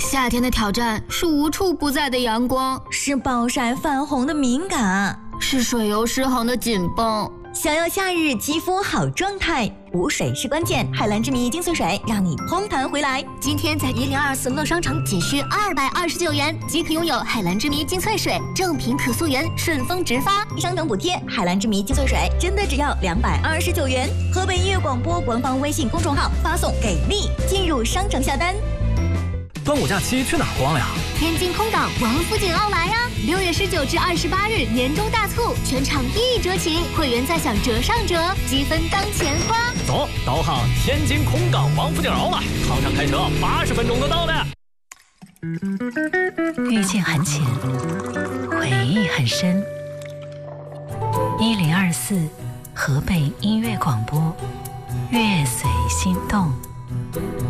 夏天的挑战是无处不在的阳光， 是暴晒泛红的敏感， 是水油失衡的紧绷。 想要夏日肌肤好状态，补水是关键。海蓝之谜精粹水让你嘭弹回来。 今天在1024乐商城仅需229元即可拥有海蓝之谜精粹水，正品可溯源，顺丰直发， 商城补贴。海蓝之谜精粹水真的只要229元。河北音乐广播官方微信公众号发送给力进入商城下单。 端午假期去哪儿逛呀？ 天津空港王府井奥莱啊！6月19至28日年终大促，全场1折起，会员再享折上折，积分当钱花。 走，导航天津空港王府井奥莱，航上开车80分钟就到了。 遇见很浅，回忆很深。1024河北音乐广播，乐随心动。